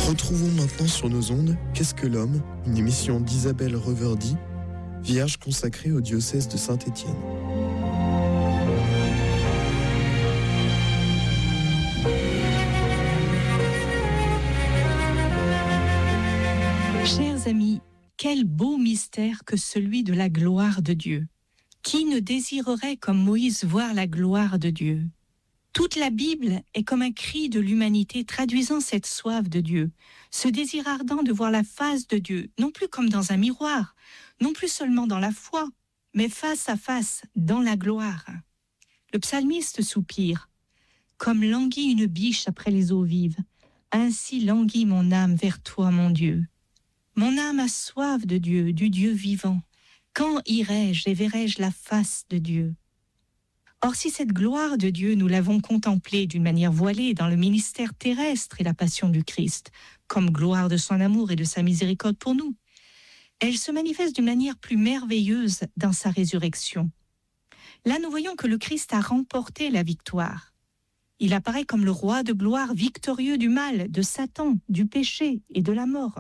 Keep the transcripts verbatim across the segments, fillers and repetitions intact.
Retrouvons maintenant sur nos ondes Qu'est-ce que l'homme, une émission d'Isabelle Reverdy, vierge consacrée au diocèse de Saint-Étienne. Chers amis, quel beau mystère que celui de la gloire de Dieu. Qui ne désirerait comme Moïse voir la gloire de Dieu ? Toute la Bible est comme un cri de l'humanité traduisant cette soif de Dieu, ce désir ardent de voir la face de Dieu, non plus comme dans un miroir, non plus seulement dans la foi, mais face à face, dans la gloire. Le psalmiste soupire, comme languit une biche après les eaux vives, ainsi languit mon âme vers toi, mon Dieu. Mon âme a soif de Dieu, du Dieu vivant. Quand irai-je et verrai-je la face de Dieu ? Or, si cette gloire de Dieu, nous l'avons contemplée d'une manière voilée dans le ministère terrestre et la passion du Christ, comme gloire de son amour et de sa miséricorde pour nous, elle se manifeste d'une manière plus merveilleuse dans sa résurrection. Là, nous voyons que le Christ a remporté la victoire. Il apparaît comme le roi de gloire victorieux du mal, de Satan, du péché et de la mort.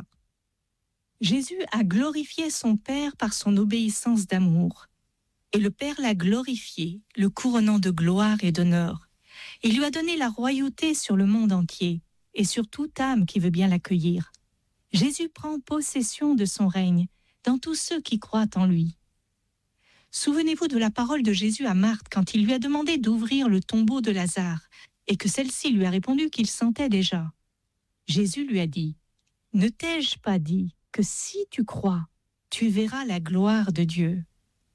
Jésus a glorifié son Père par son obéissance d'amour. Et le Père l'a glorifié, le couronnant de gloire et d'honneur. Il lui a donné la royauté sur le monde entier et sur toute âme qui veut bien l'accueillir. Jésus prend possession de son règne dans tous ceux qui croient en lui. Souvenez-vous de la parole de Jésus à Marthe quand il lui a demandé d'ouvrir le tombeau de Lazare et que celle-ci lui a répondu qu'il sentait déjà. Jésus lui a dit « Ne t'ai-je pas dit que si tu crois, tu verras la gloire de Dieu ?»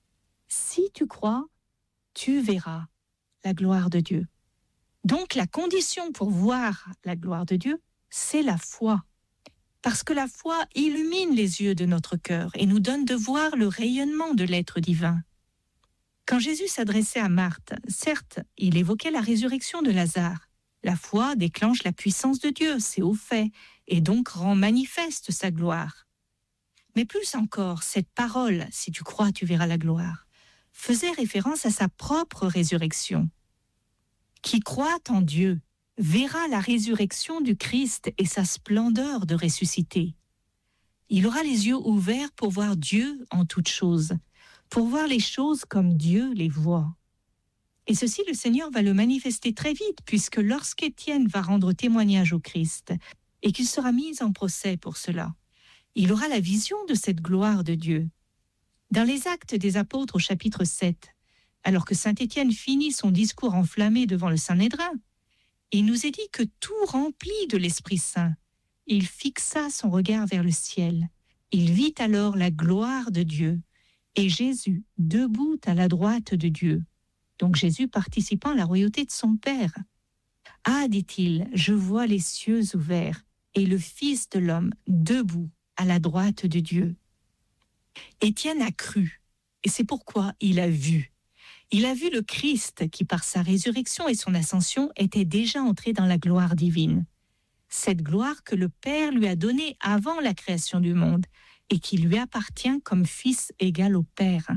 Si tu crois, tu verras la gloire de Dieu. Donc la condition pour voir la gloire de Dieu, c'est la foi. Parce que la foi illumine les yeux de notre cœur et nous donne de voir le rayonnement de l'être divin. Quand Jésus s'adressait à Marthe, certes, il évoquait la résurrection de Lazare. La foi déclenche la puissance de Dieu, c'est au fait, et donc rend manifeste sa gloire. Mais plus encore, cette parole, si tu crois, tu verras la gloire, faisait référence à sa propre résurrection. Qui croit en Dieu verra la résurrection du Christ et sa splendeur de ressuscité. Il aura les yeux ouverts pour voir Dieu en toutes choses, pour voir les choses comme Dieu les voit. Et ceci, le Seigneur va le manifester très vite, puisque lorsqu'Étienne va rendre témoignage au Christ et qu'il sera mis en procès pour cela, il aura la vision de cette gloire de Dieu. Dans les Actes des Apôtres au chapitre sept, alors que saint Étienne finit son discours enflammé devant le Sanhédrin, il nous est dit que tout rempli de l'Esprit Saint, il fixa son regard vers le ciel. Il vit alors la gloire de Dieu et Jésus debout à la droite de Dieu. Donc Jésus participant à la royauté de son Père. « Ah, dit-il, je vois les cieux ouverts et le Fils de l'homme debout à la droite de Dieu. » Étienne a cru, et c'est pourquoi il a vu. Il a vu le Christ qui, par sa résurrection et son ascension, était déjà entré dans la gloire divine. Cette gloire que le Père lui a donnée avant la création du monde et qui lui appartient comme fils égal au Père.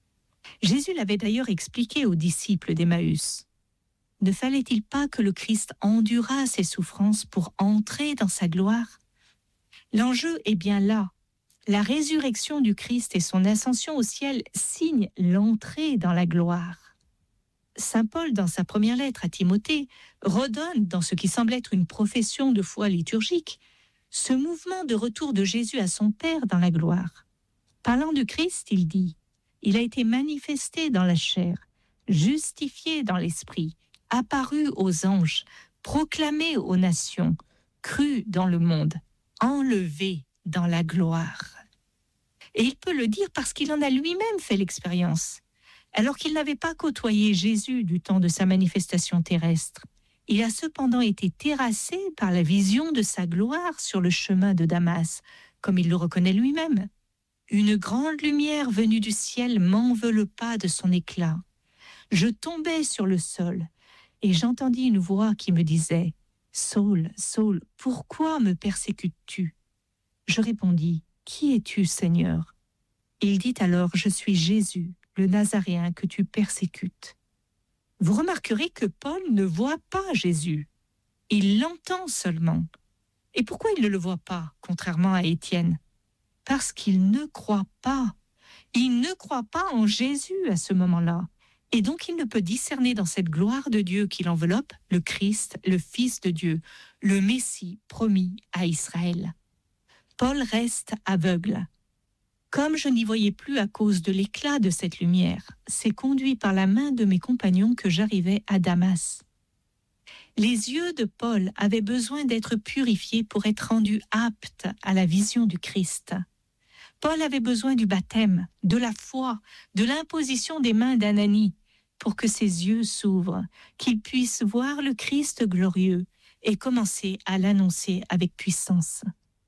Jésus l'avait d'ailleurs expliqué aux disciples d'Emmaüs. Ne fallait-il pas que le Christ endurât ses souffrances pour entrer dans sa gloire ? L'enjeu est bien là. La résurrection du Christ et son ascension au ciel signent l'entrée dans la gloire. Saint Paul, dans sa première lettre à Timothée, redonne, dans ce qui semble être une profession de foi liturgique, ce mouvement de retour de Jésus à son Père dans la gloire. Parlant du Christ, il dit « Il a été manifesté dans la chair, justifié dans l'esprit, apparu aux anges, proclamé aux nations, cru dans le monde, enlevé dans la gloire. » Et il peut le dire parce qu'il en a lui-même fait l'expérience. Alors qu'il n'avait pas côtoyé Jésus du temps de sa manifestation terrestre, il a cependant été terrassé par la vision de sa gloire sur le chemin de Damas, comme il le reconnaît lui-même. Une grande lumière venue du ciel m'enveloppa de son éclat. Je tombais sur le sol et j'entendis une voix qui me disait « Saul, Saul, pourquoi me persécutes-tu » Je répondis « Qui es-tu, Seigneur » Il dit alors « Je suis Jésus, le Nazaréen que tu persécutes. » Vous remarquerez que Paul ne voit pas Jésus. Il l'entend seulement. Et pourquoi il ne le voit pas, contrairement à Étienne? Parce qu'il ne croit pas. Il ne croit pas en Jésus à ce moment-là. Et donc il ne peut discerner dans cette gloire de Dieu qui l'enveloppe le Christ, le Fils de Dieu, le Messie promis à Israël. Paul reste aveugle. Comme je n'y voyais plus à cause de l'éclat de cette lumière, c'est conduit par la main de mes compagnons que j'arrivais à Damas. Les yeux de Paul avaient besoin d'être purifiés pour être rendus aptes à la vision du Christ. Paul avait besoin du baptême, de la foi, de l'imposition des mains d'Ananie, pour que ses yeux s'ouvrent, qu'il puisse voir le Christ glorieux et commencer à l'annoncer avec puissance.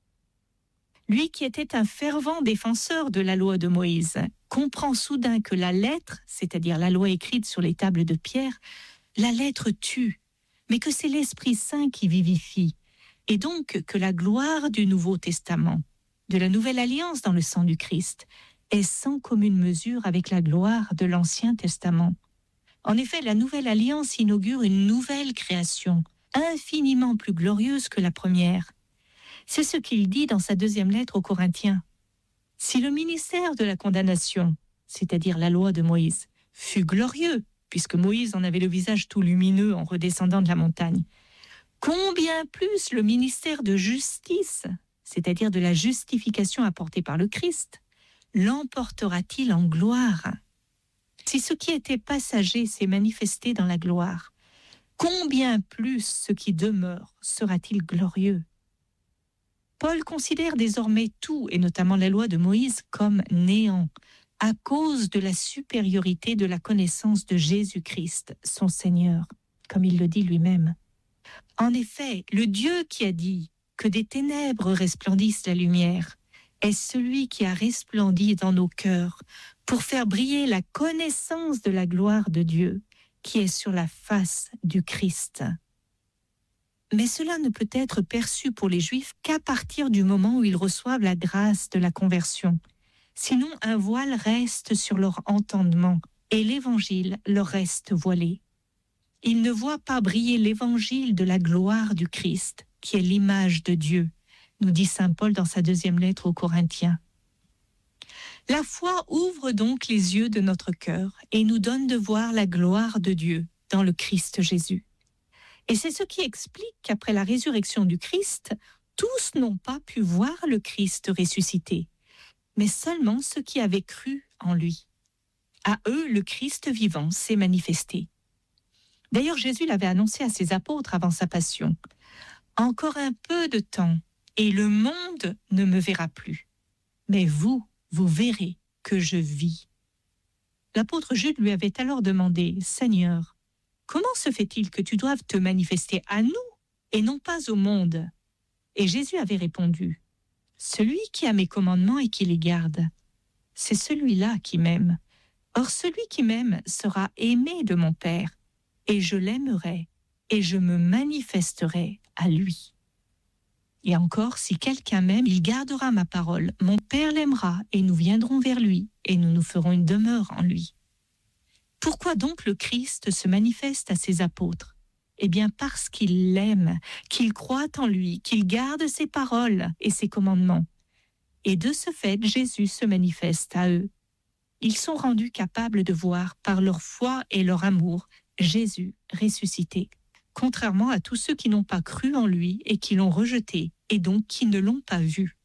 Lui qui était un fervent défenseur de la loi de Moïse, comprend soudain que la lettre, c'est-à-dire la loi écrite sur les tables de pierre, la lettre tue, mais que c'est l'Esprit Saint qui vivifie, et donc que la gloire du Nouveau Testament, de la Nouvelle Alliance dans le sang du Christ, est sans commune mesure avec la gloire de l'Ancien Testament. En effet, la Nouvelle Alliance inaugure une nouvelle création, infiniment plus glorieuse que la première. C'est ce qu'il dit dans sa deuxième lettre aux Corinthiens. Si le ministère de la condamnation, c'est-à-dire la loi de Moïse, fut glorieux, puisque Moïse en avait le visage tout lumineux en redescendant de la montagne, combien plus le ministère de justice, c'est-à-dire de la justification apportée par le Christ, l'emportera-t-il en gloire? Si ce qui était passager s'est manifesté dans la gloire, combien plus ce qui demeure sera-t-il glorieux? Paul considère désormais tout, et notamment la loi de Moïse, comme néant, à cause de la supériorité de la connaissance de Jésus-Christ, son Seigneur, comme il le dit lui-même. En effet, le Dieu qui a dit que des ténèbres resplendissent la lumière est celui qui a resplendi dans nos cœurs pour faire briller la connaissance de la gloire de Dieu qui est sur la face du Christ. Mais cela ne peut être perçu pour les Juifs qu'à partir du moment où ils reçoivent la grâce de la conversion. Sinon, un voile reste sur leur entendement et l'Évangile leur reste voilé. Ils ne voient pas briller l'Évangile de la gloire du Christ, qui est l'image de Dieu, nous dit saint Paul dans sa deuxième lettre aux Corinthiens. La foi ouvre donc les yeux de notre cœur et nous donne de voir la gloire de Dieu dans le Christ Jésus. Et c'est ce qui explique qu'après la résurrection du Christ, tous n'ont pas pu voir le Christ ressuscité, mais seulement ceux qui avaient cru en lui. À eux, le Christ vivant s'est manifesté. D'ailleurs, Jésus l'avait annoncé à ses apôtres avant sa passion. « Encore un peu de temps, et le monde ne me verra plus. Mais vous, vous verrez que je vis. » L'apôtre Jude lui avait alors demandé « Seigneur, comment se fait-il que tu doives te manifester à nous et non pas au monde ?» Et Jésus avait répondu « Celui qui a mes commandements et qui les garde, c'est celui-là qui m'aime. Or celui qui m'aime sera aimé de mon Père, et je l'aimerai, et je me manifesterai à lui. Et encore, si quelqu'un m'aime, il gardera ma parole. Mon Père l'aimera, et nous viendrons vers lui, et nous nous ferons une demeure en lui. » Pourquoi donc le Christ se manifeste à ses apôtres? Eh bien parce qu'il l'aime, qu'il croit en lui, qu'il garde ses paroles et ses commandements. Et de ce fait, Jésus se manifeste à eux. Ils sont rendus capables de voir, par leur foi et leur amour, Jésus ressuscité, contrairement à tous ceux qui n'ont pas cru en lui et qui l'ont rejeté, et donc qui ne l'ont pas vu.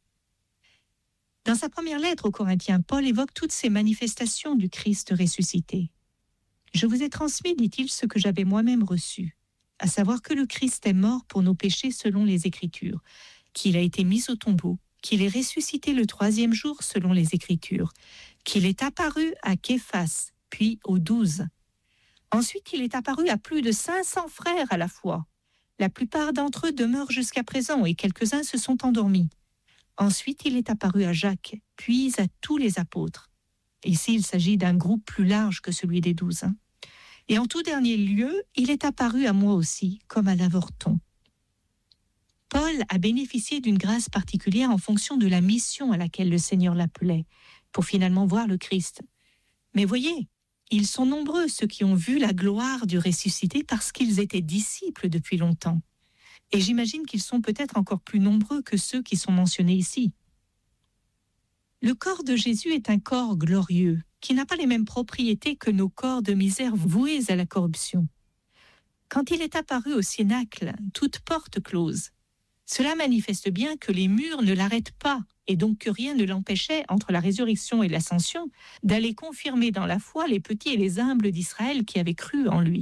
Dans sa première lettre aux Corinthiens, Paul évoque toutes ces manifestations du Christ ressuscité. « Je vous ai transmis, dit-il, ce que j'avais moi-même reçu, à savoir que le Christ est mort pour nos péchés selon les Écritures, qu'il a été mis au tombeau, qu'il est ressuscité le troisième jour selon les Écritures, qu'il est apparu à Képhas, puis aux douze. Ensuite, il est apparu à plus de cinq cents frères à la fois. La plupart d'entre eux demeurent jusqu'à présent et quelques-uns se sont endormis. Ensuite, il est apparu à Jacques, puis à tous les apôtres. » Ici, il s'agit d'un groupe plus large que celui des douze. Hein. Et en tout dernier lieu, il est apparu à moi aussi, comme à l'avorton. Paul a bénéficié d'une grâce particulière en fonction de la mission à laquelle le Seigneur l'appelait, pour finalement voir le Christ. Mais voyez, ils sont nombreux ceux qui ont vu la gloire du ressuscité parce qu'ils étaient disciples depuis longtemps. Et j'imagine qu'ils sont peut-être encore plus nombreux que ceux qui sont mentionnés ici. Le corps de Jésus est un corps glorieux, qui n'a pas les mêmes propriétés que nos corps de misère voués à la corruption. Quand il est apparu au Cénacle, toute porte close, cela manifeste bien que les murs ne l'arrêtent pas, et donc que rien ne l'empêchait, entre la résurrection et l'ascension, d'aller confirmer dans la foi les petits et les humbles d'Israël qui avaient cru en lui.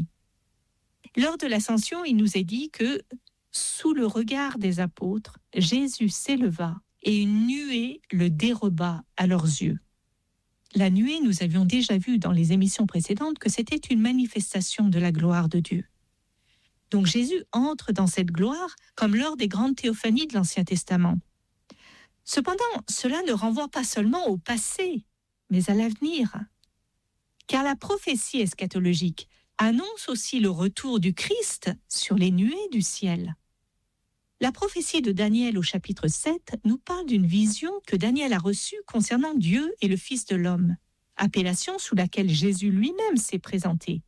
Lors de l'ascension, il nous est dit que, sous le regard des apôtres, Jésus s'éleva et une nuée le déroba à leurs yeux. La nuée, nous avions déjà vu dans les émissions précédentes que c'était une manifestation de la gloire de Dieu. Donc Jésus entre dans cette gloire comme lors des grandes théophanies de l'Ancien Testament. Cependant, cela ne renvoie pas seulement au passé, mais à l'avenir. Car la prophétie eschatologique annonce aussi le retour du Christ sur les nuées du ciel. La prophétie de Daniel au chapitre sept nous parle d'une vision que Daniel a reçue concernant Dieu et le Fils de l'homme, appellation sous laquelle Jésus lui-même s'est présenté.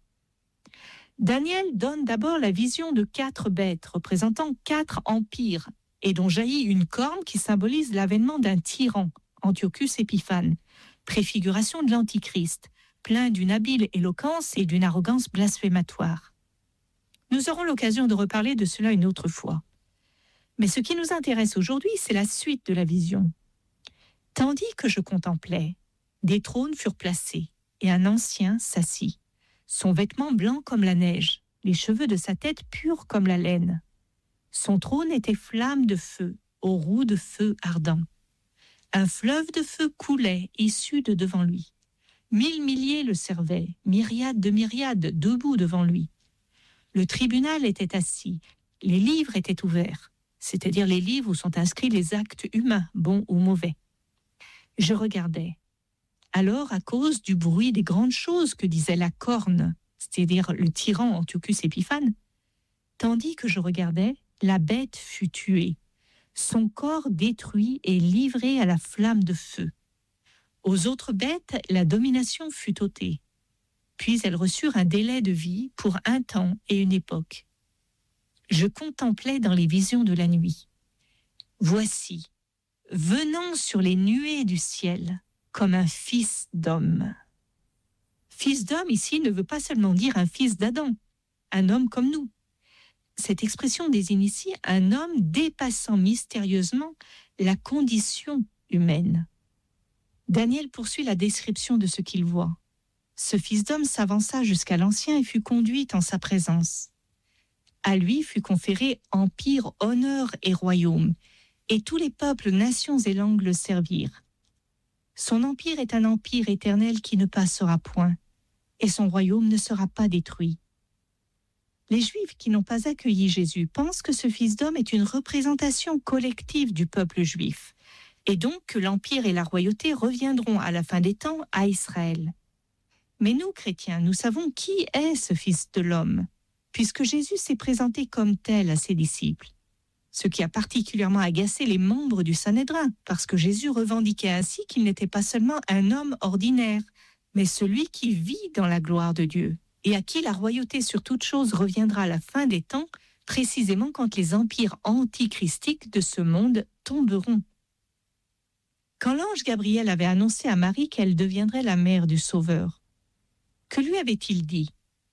Daniel donne d'abord la vision de quatre bêtes représentant quatre empires et dont jaillit une corne qui symbolise l'avènement d'un tyran, Antiochus Épiphane, préfiguration de l'Antichrist, plein d'une habile éloquence et d'une arrogance blasphématoire. Nous aurons l'occasion de reparler de cela une autre fois. Mais ce qui nous intéresse aujourd'hui, c'est la suite de la vision. Tandis que je contemplais, des trônes furent placés et un ancien s'assit. Son vêtement blanc comme la neige, les cheveux de sa tête purs comme la laine. Son trône était flamme de feu, aux roues de feu ardent. Un fleuve de feu coulait, issu de devant lui. Mille milliers le servaient, myriades de myriades debout devant lui. Le tribunal était assis, les livres étaient ouverts, c'est-à-dire les livres où sont inscrits les actes humains, bons ou mauvais. Je regardais. Alors, à cause du bruit des grandes choses que disait la corne, c'est-à-dire le tyran Antiochus Épiphane, tandis que je regardais, la bête fut tuée, son corps détruit et livré à la flamme de feu. Aux autres bêtes, la domination fut ôtée. Puis elles reçurent un délai de vie pour un temps et une époque. Je contemplais dans les visions de la nuit. Voici, venant sur les nuées du ciel, comme un fils d'homme. Fils d'homme ici ne veut pas seulement dire un fils d'Adam, un homme comme nous. Cette expression désigne ici un homme dépassant mystérieusement la condition humaine. Daniel poursuit la description de ce qu'il voit. Ce fils d'homme s'avança jusqu'à l'Ancien et fut conduit en sa présence. À lui fut conféré empire, honneur et royaume, et tous les peuples, nations et langues le servirent. Son empire est un empire éternel qui ne passera point, et son royaume ne sera pas détruit. Les Juifs qui n'ont pas accueilli Jésus pensent que ce Fils d'homme est une représentation collective du peuple juif, et donc que l'empire et la royauté reviendront à la fin des temps à Israël. Mais nous, chrétiens, nous savons qui est ce Fils de l'homme, puisque Jésus s'est présenté comme tel à ses disciples. Ce qui a particulièrement agacé les membres du Sanhédrin, parce que Jésus revendiquait ainsi qu'il n'était pas seulement un homme ordinaire, mais celui qui vit dans la gloire de Dieu, et à qui la royauté sur toute chose reviendra à la fin des temps, précisément quand les empires antichristiques de ce monde tomberont. Quand l'ange Gabriel avait annoncé à Marie qu'elle deviendrait la mère du Sauveur, que lui avait-il dit ?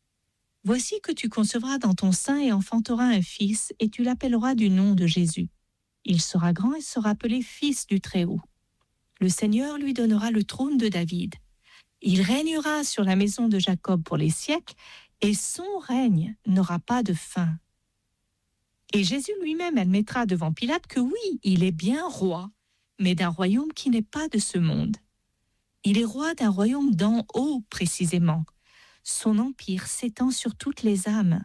« Voici que tu concevras dans ton sein et enfanteras un fils, et tu l'appelleras du nom de Jésus. Il sera grand et sera appelé Fils du Très-Haut. Le Seigneur lui donnera le trône de David. Il régnera sur la maison de Jacob pour les siècles, et son règne n'aura pas de fin. » Et Jésus lui-même admettra devant Pilate que oui, il est bien roi, mais d'un royaume qui n'est pas de ce monde. Il est roi d'un royaume d'en haut, précisément. Son empire s'étend sur toutes les âmes.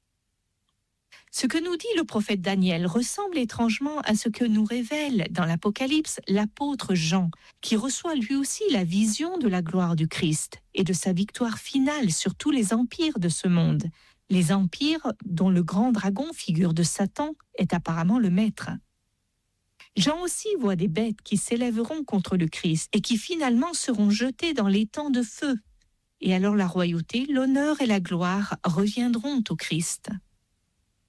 Ce que nous dit le prophète Daniel ressemble étrangement à ce que nous révèle dans l'Apocalypse l'apôtre Jean, qui reçoit lui aussi la vision de la gloire du Christ et de sa victoire finale sur tous les empires de ce monde, les empires dont le grand dragon, figure de Satan, est apparemment le maître. Jean aussi voit des bêtes qui s'élèveront contre le Christ et qui finalement seront jetées dans l'étang de feu. Et alors la royauté, l'honneur et la gloire reviendront au Christ.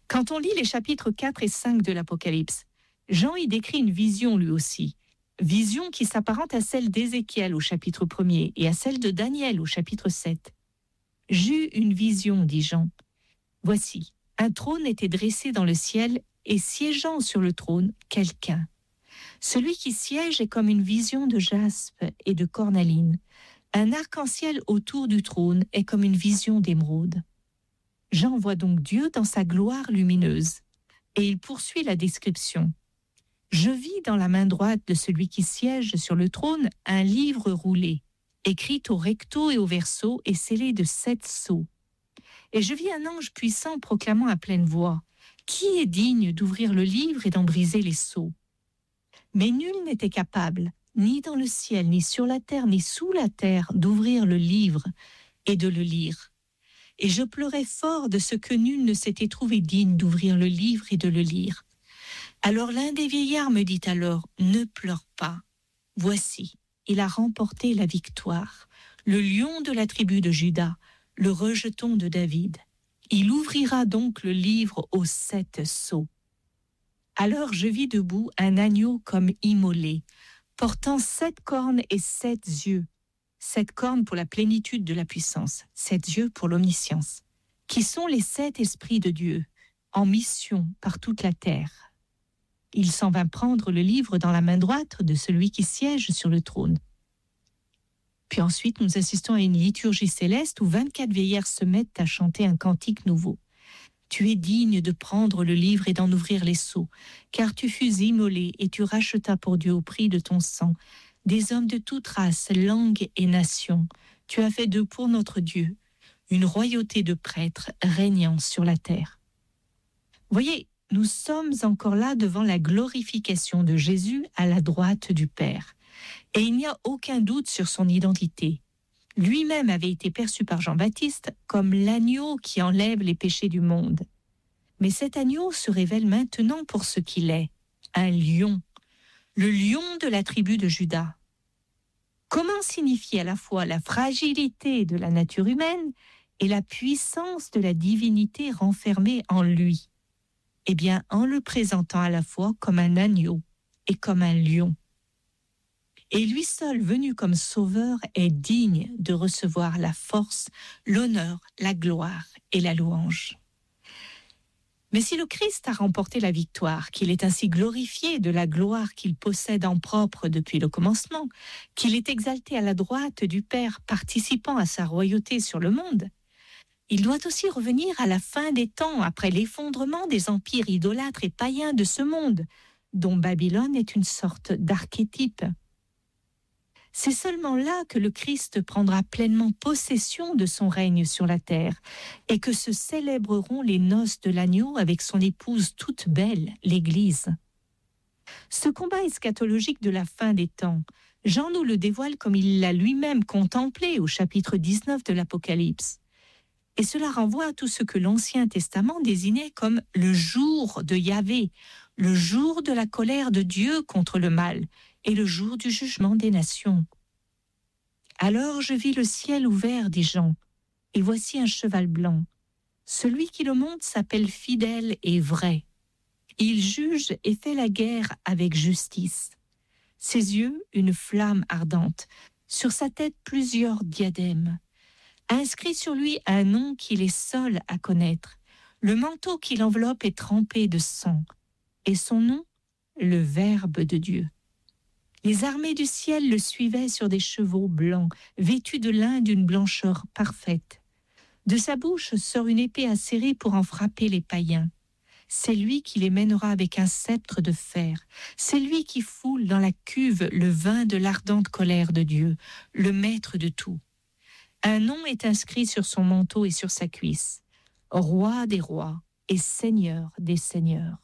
Quand on lit les chapitres quatre et cinq de l'Apocalypse, Jean y décrit une vision lui aussi, vision qui s'apparente à celle d'Ézéchiel au chapitre premier et à celle de Daniel au chapitre sept. « J'eus une vision, dit Jean. Voici, un trône était dressé dans le ciel et siégeant sur le trône, quelqu'un. Celui qui siège est comme une vision de jaspe et de cornaline. Un arc-en-ciel autour du trône est comme une vision d'émeraude. Jean voit donc Dieu dans sa gloire lumineuse. Et il poursuit la description. Je vis dans la main droite de celui qui siège sur le trône un livre roulé, écrit au recto et au verso et scellé de sept sceaux. Et je vis un ange puissant proclamant à pleine voix, « Qui est digne d'ouvrir le livre et d'en briser les sceaux ?» Mais nul n'était capable, ni dans le ciel, ni sur la terre, ni sous la terre, d'ouvrir le livre et de le lire. Et je pleurais fort de ce que nul ne s'était trouvé digne d'ouvrir le livre et de le lire. Alors l'un des vieillards me dit alors, « Ne pleure pas. Voici, il a remporté la victoire, le lion de la tribu de Juda, le rejeton de David. Il ouvrira donc le livre aux sept sceaux. » Alors je vis debout un agneau comme immolé, portant sept cornes et sept yeux, sept cornes pour la plénitude de la puissance, sept yeux pour l'omniscience, qui sont les sept esprits de Dieu, en mission par toute la terre. Il s'en vint prendre le livre dans la main droite de celui qui siège sur le trône. Puis ensuite, nous assistons à une liturgie céleste où vingt-quatre vieillards se mettent à chanter un cantique nouveau. Tu es digne de prendre le livre et d'en ouvrir les sceaux, car tu fus immolé et tu rachetas pour Dieu au prix de ton sang des hommes de toute race, langue et nation. Tu as fait d'eux pour notre Dieu une royauté de prêtres régnant sur la terre. Voyez, nous sommes encore là devant la glorification de Jésus à la droite du Père. Et il n'y a aucun doute sur son identité. Lui-même avait été perçu par Jean-Baptiste comme l'agneau qui enlève les péchés du monde. Mais cet agneau se révèle maintenant pour ce qu'il est, un lion, le lion de la tribu de Juda. Comment signifier à la fois la fragilité de la nature humaine et la puissance de la divinité renfermée en lui? Eh bien, en le présentant à la fois comme un agneau et comme un lion. Et lui seul, venu comme sauveur, est digne de recevoir la force, l'honneur, la gloire et la louange. Mais si le Christ a remporté la victoire, qu'il est ainsi glorifié de la gloire qu'il possède en propre depuis le commencement, qu'il est exalté à la droite du Père, participant à sa royauté sur le monde, il doit aussi revenir à la fin des temps, après l'effondrement des empires idolâtres et païens de ce monde, dont Babylone est une sorte d'archétype. C'est seulement là que le Christ prendra pleinement possession de son règne sur la terre et que se célébreront les noces de l'agneau avec son épouse toute belle, l'Église. Ce combat eschatologique de la fin des temps, Jean nous le dévoile comme il l'a lui-même contemplé au chapitre dix-neuf de l'Apocalypse. Et cela renvoie à tout ce que l'Ancien Testament désignait comme le jour de Yahvé, le jour de la colère de Dieu contre le mal et le jour du jugement des nations. Alors je vis le ciel ouvert, dit Jean, et voici un cheval blanc. Celui qui le monte s'appelle fidèle et vrai. Il juge et fait la guerre avec justice. Ses yeux, une flamme ardente. Sur sa tête, plusieurs diadèmes. Inscrit sur lui un nom qu'il est seul à connaître. Le manteau qui l'enveloppe est trempé de sang. Et son nom, le Verbe de Dieu. Les armées du ciel le suivaient sur des chevaux blancs, vêtus de lin d'une blancheur parfaite. De sa bouche sort une épée acérée pour en frapper les païens. C'est lui qui les mènera avec un sceptre de fer. C'est lui qui foule dans la cuve le vin de l'ardente colère de Dieu, le maître de tout. Un nom est inscrit sur son manteau et sur sa cuisse. Roi des rois et Seigneur des seigneurs.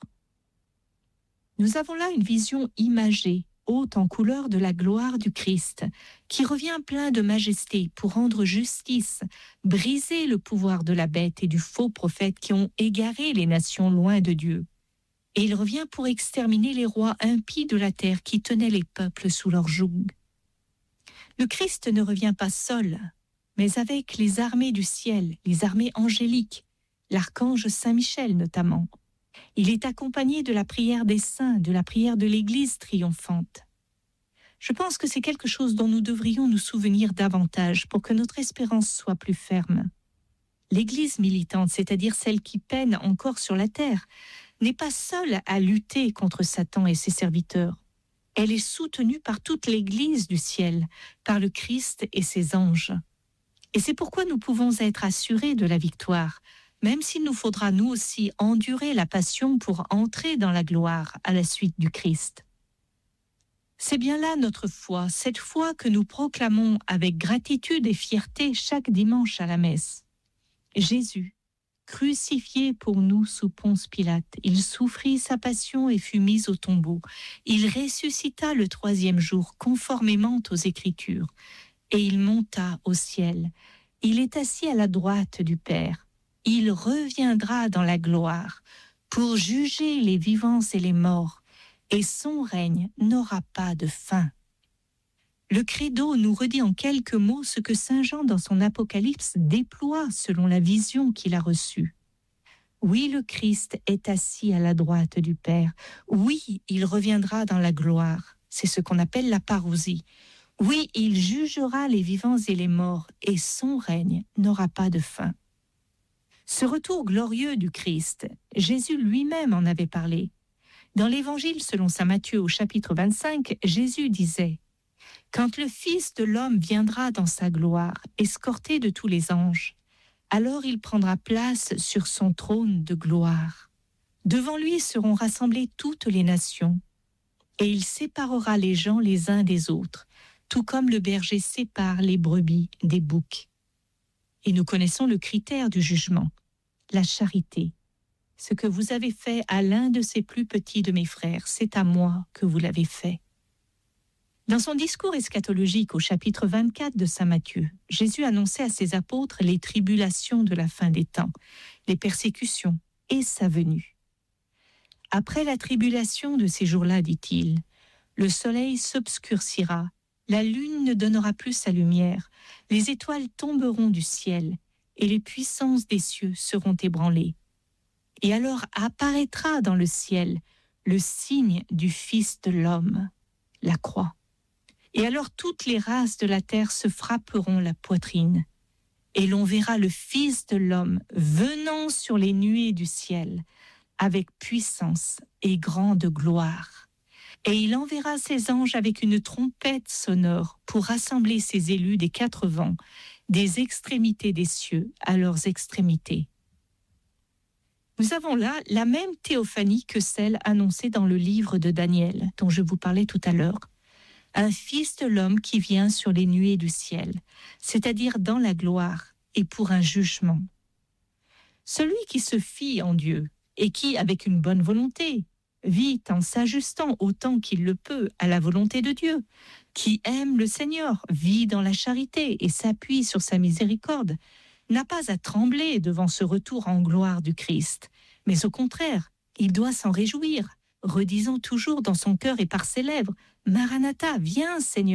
Nous avons là une vision imagée, haute en couleur de la gloire du Christ, qui revient plein de majesté pour rendre justice, briser le pouvoir de la bête et du faux prophète qui ont égaré les nations loin de Dieu. Et il revient pour exterminer les rois impies de la terre qui tenaient les peuples sous leur joug. Le Christ ne revient pas seul, mais avec les armées du ciel, les armées angéliques, l'archange Saint-Michel notamment. Il est accompagné de la prière des saints, de la prière de l'Église triomphante. Je pense que c'est quelque chose dont nous devrions nous souvenir davantage pour que notre espérance soit plus ferme. L'Église militante, c'est-à-dire celle qui peine encore sur la terre, n'est pas seule à lutter contre Satan et ses serviteurs. Elle est soutenue par toute l'Église du ciel, par le Christ et ses anges. Et c'est pourquoi nous pouvons être assurés de la victoire, même s'il nous faudra nous aussi endurer la passion pour entrer dans la gloire à la suite du Christ. C'est bien là notre foi, cette foi que nous proclamons avec gratitude et fierté chaque dimanche à la messe. Jésus, crucifié pour nous sous Ponce Pilate, il souffrit sa passion et fut mis au tombeau. Il ressuscita le troisième jour, conformément aux Écritures, et il monta au ciel. Il est assis à la droite du Père. Il reviendra dans la gloire pour juger les vivants et les morts, et son règne n'aura pas de fin. Le credo nous redit en quelques mots ce que saint Jean dans son Apocalypse déploie selon la vision qu'il a reçue. Oui, le Christ est assis à la droite du Père. Oui, il reviendra dans la gloire. C'est ce qu'on appelle la parousie. Oui, il jugera les vivants et les morts, et son règne n'aura pas de fin. Ce retour glorieux du Christ, Jésus lui-même en avait parlé. Dans l'Évangile selon saint Matthieu au chapitre vingt-cinq, Jésus disait « Quand le Fils de l'homme viendra dans sa gloire, escorté de tous les anges, alors il prendra place sur son trône de gloire. Devant lui seront rassemblées toutes les nations, et il séparera les gens les uns des autres, tout comme le berger sépare les brebis des boucs. » Et nous connaissons le critère du jugement, la charité. Ce que vous avez fait à l'un de ces plus petits de mes frères, c'est à moi que vous l'avez fait. Dans son discours eschatologique au chapitre vingt-quatre de saint Matthieu, Jésus annonçait à ses apôtres les tribulations de la fin des temps, les persécutions et sa venue. Après la tribulation de ces jours-là, dit-il, le soleil s'obscurcira, la lune ne donnera plus sa lumière, les étoiles tomberont du ciel et les puissances des cieux seront ébranlées. Et alors apparaîtra dans le ciel le signe du Fils de l'homme, la croix. Et alors toutes les races de la terre se frapperont la poitrine, et l'on verra le Fils de l'homme venant sur les nuées du ciel, avec puissance et grande gloire. Et il enverra ses anges avec une trompette sonore pour rassembler ses élus des quatre vents, des extrémités des cieux à leurs extrémités. Nous avons là la même théophanie que celle annoncée dans le livre de Daniel, dont je vous parlais tout à l'heure. Un fils de l'homme qui vient sur les nuées du ciel, c'est-à-dire dans la gloire et pour un jugement. Celui qui se fie en Dieu et qui, avec une bonne volonté, vit en s'ajustant autant qu'il le peut à la volonté de Dieu, qui aime le Seigneur, vit dans la charité et s'appuie sur sa miséricorde, n'a pas à trembler devant ce retour en gloire du Christ, mais au contraire, il doit s'en réjouir, redisant toujours dans son cœur et par ses lèvres « Maranatha, viens Seigneur !»